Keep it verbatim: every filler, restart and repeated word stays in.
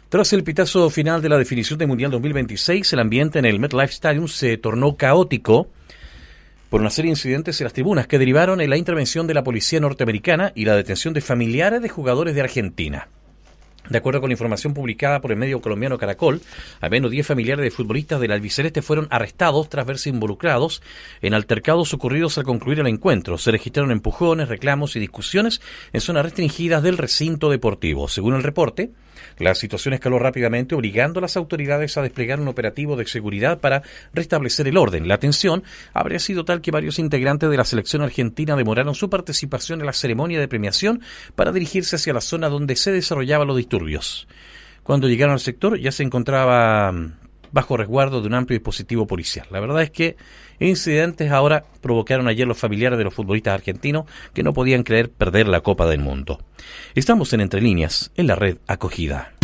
Tras el pitazo final de la definición del Mundial dos mil veintiséis, el ambiente en el MetLife Stadium se tornó caótico por una serie de incidentes en las tribunas que derivaron en la intervención de la policía norteamericana y la detención de familiares de jugadores de Argentina. De acuerdo con la información publicada por el medio colombiano Caracol, al menos diez familiares de futbolistas del albiceleste fueron arrestados tras verse involucrados en altercados ocurridos al concluir el encuentro. Se registraron empujones, reclamos y discusiones en zonas restringidas del recinto deportivo. Según el reporte, la situación escaló rápidamente, obligando a las autoridades a desplegar un operativo de seguridad para restablecer el orden. La tensión habría sido tal que varios integrantes de la selección argentina demoraron su participación en la ceremonia de premiación para dirigirse hacia la zona donde se desarrollaban los disturbios. Cuando llegaron al sector ya se encontraba bajo resguardo de un amplio dispositivo policial. La verdad es que incidentes ahora provocaron ayer los familiares de los futbolistas argentinos que no podían creer perder la Copa del Mundo. Estamos en Entre Líneas, en la red Acogida.